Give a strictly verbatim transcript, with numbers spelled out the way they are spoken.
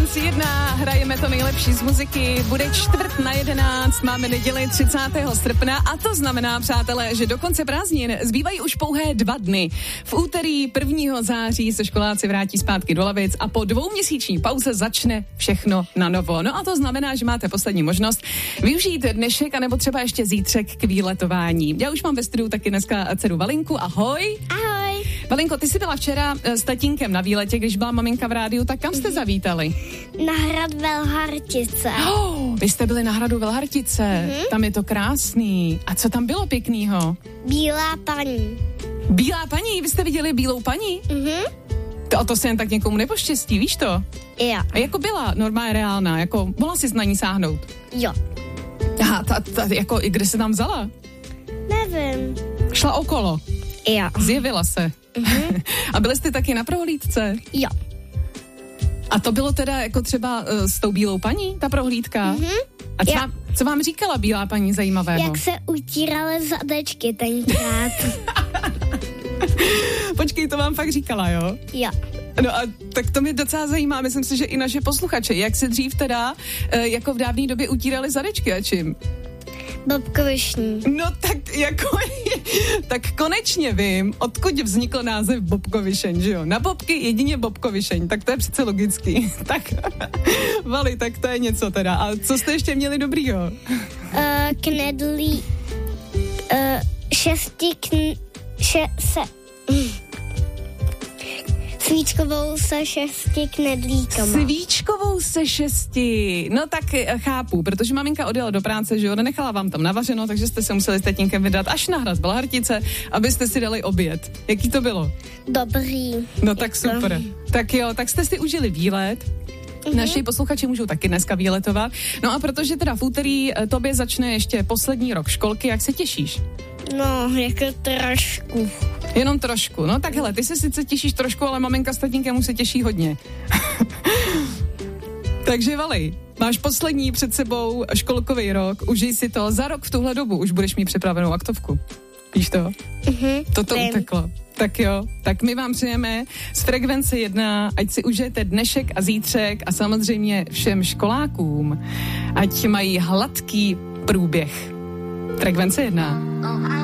Frekvenci jedna, hrajeme to nejlepší z muziky, bude čtvrt na jedenáct, máme neděli třicátého srpna a to znamená, přátelé, že do konce prázdnin zbývají už pouhé dva dny. V úterý prvního září se školáci vrátí zpátky do lavic a po dvouměsíční pauze začne všechno na novo. No a to znamená, že máte poslední možnost využít dnešek anebo třeba ještě zítřek k výletování. Já už mám ve studiu taky dneska dceru Valinku, ahoj. Ahoj. Valinko, ty jsi byla včera s tatínkem na výletě, když byla maminka v rádiu, tak kam jste zavítali? Na hrad Velhartice. Oh, vy jste byli na hradu Velhartice, mm-hmm. Tam je to krásný. A co tam bylo pěknýho? Bílá paní. Bílá paní? Vy jste viděli bílou paní? Mhm. To, to se jen tak někomu nepoštěstí, víš to? Jo. A jako byla normálně reálná, jako mohla jsi na ní sáhnout? Jo. Aha, ta, ta, jako i kde se tam vzala? Nevím. Šla okolo. Jo. Zjevila se. Mm-hmm. A byli jste taky na prohlídce? Jo. A to bylo teda jako třeba uh, s tou bílou paní, ta prohlídka? Mhm. A co, Já. vám, co vám říkala bílá paní zajímavého? Jak se utíraly zadečky tenkrát. Počkej, to vám fakt říkala, jo? Jo. No a tak to mě docela zajímá, myslím si, že i naše posluchače, jak se dřív teda uh, jako v dávné době utírali zadečky a čím? Bobkovišní. No tak jako, tak konečně vím, odkud vznikl název Bobkovišeň, že jo? Na bobky jedině Bobkovišeň, tak to je přece logický. Tak, Vali, tak to je něco teda. A co jste ještě měli dobrýho? Uh, knedlí. Uh, šesti kn... Še, se... Svíčkovou se šesti knedlíkama. Svíčkovou se šesti. No tak chápu, protože maminka odjela do práce, že jo, nenechala vám tam navařeno, takže jste se museli s tatínkem vydat až na hrad Velhartice, abyste si dali oběd. Jaký to bylo? Dobrý. No tak super. Tak jo, tak jste si užili výlet. Mm-hmm. Naši posluchači můžou taky dneska výletovat. No a protože teda v úterý tobě začne ještě poslední rok školky, jak se těšíš? No, jako trošku. Jenom trošku. No tak hele, ty se sice těšíš trošku, ale maminka s tatínkem už se těší hodně. Takže Vali, máš poslední před sebou školkový rok, užij si to. Za rok v tuhle dobu už budeš mít připravenou aktovku. Víš to? Mm-hmm, Toto vím. Uteklo. Tak jo, tak my vám přejeme z Frekvence jedna, ať si užijete dnešek a zítřek a samozřejmě všem školákům, ať mají hladký průběh. Frekvence jedna.